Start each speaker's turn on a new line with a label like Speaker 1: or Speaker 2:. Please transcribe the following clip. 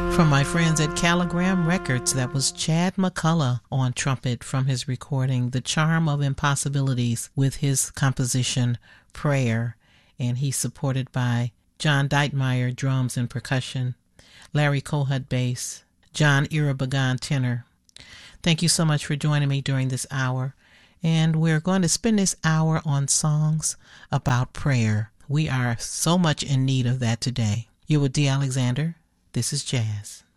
Speaker 1: From my friends at Caligram Records, that was Chad McCullough on trumpet from his recording The Charm of Impossibilities with his composition Prayer, and he's supported by John Deitmeyer drums and percussion, Larry Kohut bass, John Irabagan tenor. Thank you so much for joining me during this hour, and we're going to spend this hour on songs about prayer. We are so much in need of that today. You're with D. Alexander. This is Jazz.